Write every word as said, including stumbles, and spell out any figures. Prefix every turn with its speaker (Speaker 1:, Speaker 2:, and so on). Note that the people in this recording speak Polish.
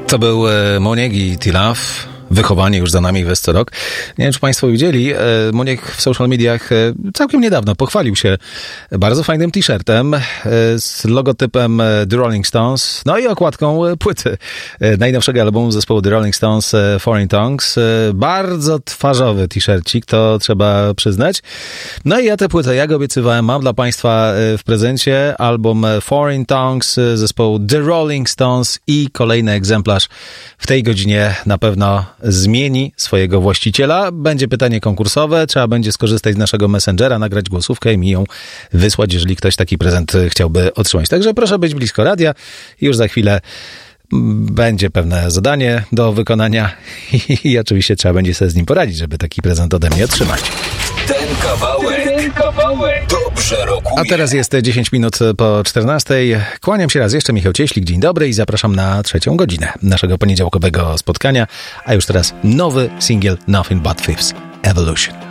Speaker 1: To był Moniek i T-Love. Wychowanie już za nami w co rok. Nie wiem, czy Państwo widzieli, Moniek w social mediach całkiem niedawno pochwalił się bardzo fajnym t-shirtem z logotypem The Rolling Stones, no i okładką płyty najnowszego albumu zespołu The Rolling Stones, Foreign Tongues. Bardzo twarzowy t-shircik, to trzeba przyznać. No i ja tę płytę, jak obiecywałem, mam dla Państwa w prezencie album Foreign Tongues zespołu The Rolling Stones i kolejny egzemplarz w tej godzinie na pewno zmieni swojego właściciela. Będzie pytanie konkursowe, trzeba będzie skorzystać z naszego Messengera, nagrać głosówkę i mi ją wysłać, jeżeli ktoś taki prezent chciałby otrzymać. Także proszę być blisko radia. Już za chwilę będzie pewne zadanie do wykonania i oczywiście trzeba będzie sobie z nim poradzić, żeby taki prezent ode mnie otrzymać.
Speaker 2: Ten kawałek, ten kawałek dobrze rokuje.
Speaker 1: A teraz jest dziesięć minut po czternastej. Kłaniam się raz jeszcze, Michał Cieślik, dzień dobry i zapraszam na trzecią godzinę naszego poniedziałkowego spotkania. A już teraz nowy singiel Nothing But Thieves, Evolution.